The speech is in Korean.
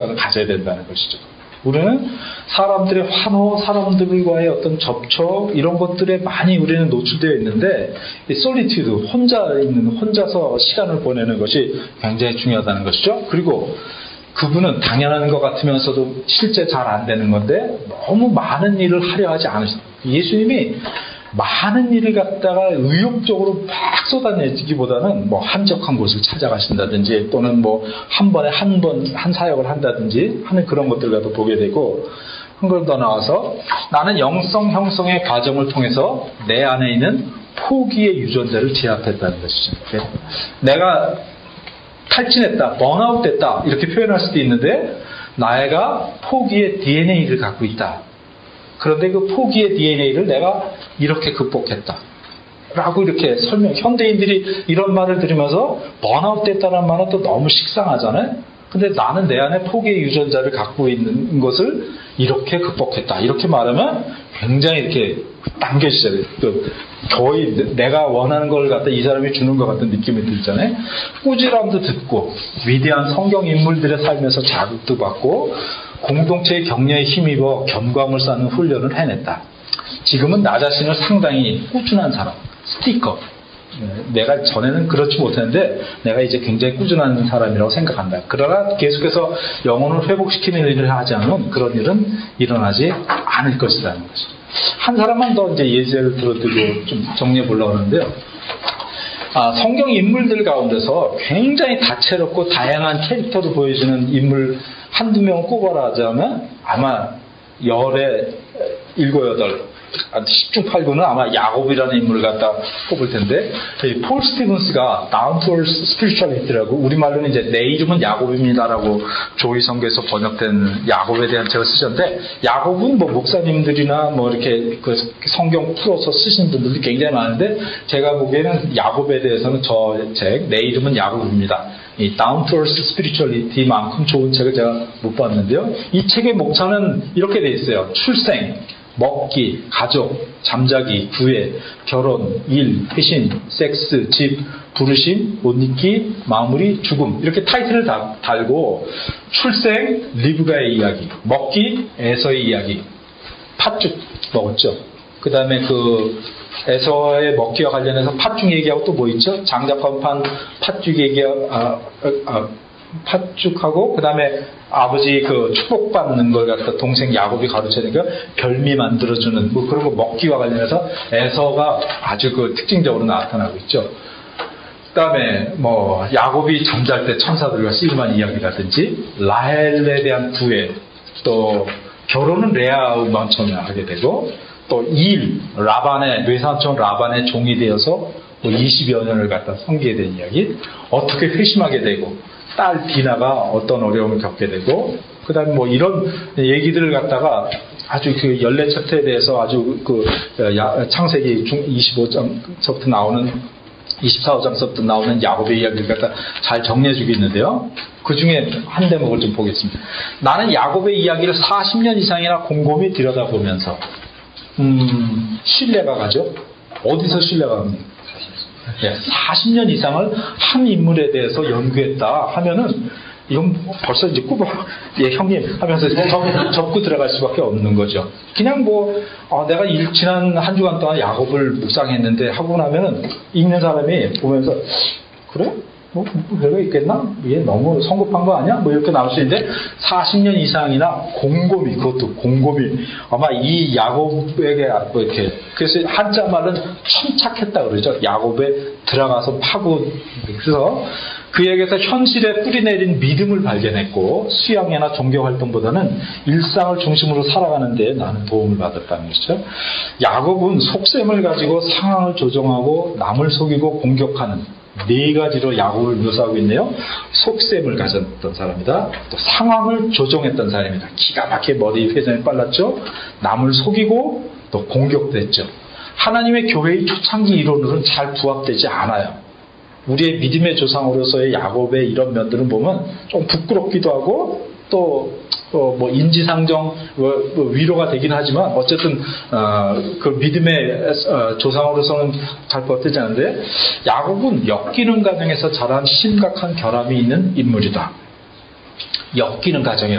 생각을 가져야 된다는 것이죠. 우리는 사람들의 환호, 사람들과의 어떤 접촉 이런 것들에 많이 우리는 노출되어 있는데 이 솔리튜드, 혼자서 시간을 보내는 것이 굉장히 중요하다는 것이죠. 그리고 그분은 당연한 것 같으면서도 실제 잘 안 되는 건데 너무 많은 일을 하려 하지 않으셨어요. 예수님이 많은 일을 갖다가 의욕적으로 막 쏟아내기보다는 뭐 한적한 곳을 찾아가신다든지 또는 뭐 한 번에 한 사역을 한다든지 하는 그런 것들을 갖다 보게 되고, 한 걸 더 나와서 나는 영성 형성의 과정을 통해서 내 안에 있는 포기의 유전자를 제압했다는 것이죠. 내가 탈진했다, 번아웃 됐다 이렇게 표현할 수도 있는데 나애가 포기의 DNA를 갖고 있다. 그런데 그 포기의 DNA를 내가 이렇게 극복했다 라고 이렇게 설명. 현대인들이 이런 말을 들으면서 번아웃 됐다는 말은 또 너무 식상하잖아요. 근데 나는 내 안에 포기의 유전자를 갖고 있는 것을 이렇게 극복했다 이렇게 말하면 굉장히 이렇게 당겨지잖아요. 거의 내가 원하는 걸 갖다 이 사람이 주는 것 같은 느낌이 들잖아요. 꾸지람도 듣고 위대한 성경 인물들의 삶에서 자극도 받고 공동체의 격려에 힘입어 견고함을 쌓는 훈련을 해냈다. 지금은 나 자신을 상당히 꾸준한 사람, 스티커. 내가 전에는 그렇지 못했는데 내가 이제 굉장히 꾸준한 사람이라고 생각한다. 그러나 계속해서 영혼을 회복시키는 일을 하지 않으면 그런 일은 일어나지 않을 것이라는 것이죠. 한 사람만 더 이제 예제를 들어드리고 좀 정리해 보려고 하는데요. 성경 인물들 가운데서 굉장히 다채롭고 다양한 캐릭터를 보여주는 인물 한두 명 꼽아라 하자면 아마 열에 7, 8 10중 8구는 아마 야곱이라는 인물을 갖다 꼽을 텐데, 폴 스티븐스가 Down to Earth Spirituality라고, 우리말로는 이제 내 이름은 야곱입니다라고 조이 성경에서 번역된 야곱에 대한 책을 쓰셨는데, 야곱은 뭐 목사님들이나 뭐 이렇게 그 성경 풀어서 쓰신 분들이 굉장히 많은데, 제가 보기에는 야곱에 대해서는 저 책, 내 이름은 야곱입니다, 이 Down to Earth Spirituality만큼 좋은 책을 제가 못 봤는데요. 이 책의 목차는 이렇게 돼 있어요. 출생, 먹기, 가족, 잠자기, 구애, 결혼, 일, 회신, 섹스, 집, 부르심, 옷 입기, 마무리, 죽음 이렇게 타이틀을 달고 출생, 리브가의 이야기, 먹기, 에서의 이야기, 팥죽 먹었죠. 그 다음에 그 에서의 먹기와 관련해서 팥죽 얘기하고 또 뭐 있죠? 장자판판 팥죽 얘기하고 팥죽하고 그 다음에 아버지 그 축복받는 걸 갖다 동생 야곱이 가르쳐니까 별미 만들어주는 뭐 그런 거 먹기와 관련해서 에서가 아주 그 특징적으로 나타나고 있죠. 그 다음에 뭐 야곱이 잠잘 때 천사들과 씨름한 이야기라든지 라헬에 대한 구애, 또 결혼은 레아와 먼저 하게 되고, 또 일, 라반의 외삼촌 라반의 종이 되어서 뭐 20여 년을 갖다 섬기게 된 이야기, 어떻게 회심하게 되고 딸 디나가 어떤 어려움을 겪게 되고, 그 다음에 뭐 이런 얘기들을 갖다가 아주 그 14첩에 대해서 아주 그 창세기 25장서부터 나오는 24장서부터 나오는 야곱의 이야기를 갖다 잘 정리해주고 있는데요. 그 중에 한 대목을 좀 보겠습니다. 나는 야곱의 이야기를 40년 이상이나 곰곰이 들여다보면서 신뢰가 가죠. 어디서 신뢰가 갑니까? 40년 이상을 한 인물에 대해서 연구했다 하면은 이건 벌써 이제 형님 하면서 접고 들어갈 수밖에 없는 거죠. 그냥 뭐 내가 지난 한 주간 동안 야곱을 묵상했는데 하고 나면은 읽는 사람이 보면서 그래? 뭐 별거 있겠나? 얘 너무 성급한 거 아니야? 뭐 이렇게 나올 수 있는데 40년 이상이나 곰곰이, 그것도 곰곰이 아마 이 야곱에게 뭐 이렇게, 그래서 한자 말은 천착했다 그러죠. 야곱에 들어가서 파고, 그래서 그에게서 현실에 뿌리내린 믿음을 발견했고 수양회나 종교활동보다는 일상을 중심으로 살아가는 데 나는 도움을 받았다는 것이죠. 야곱은 속셈을 가지고 상황을 조정하고 남을 속이고 공격하는 네 가지로 야곱을 묘사하고 있네요. 속셈을 가졌던 사람이다. 또 상황을 조정했던 사람이다. 기가 막히게 머리 회전이 빨랐죠. 남을 속이고 또 공격됐죠. 하나님의 교회의 초창기 이론으로는 잘 부합되지 않아요. 우리의 믿음의 조상으로서의 야곱의 이런 면들은 보면 좀 부끄럽기도 하고 또 뭐 인지상정 위로가 되긴 하지만 어쨌든 그 믿음의 조상으로서는 잘 부합되지 않은데, 야곱은 엮이는 가정에서 자란 심각한 결함이 있는 인물이다. 엮이는 가정에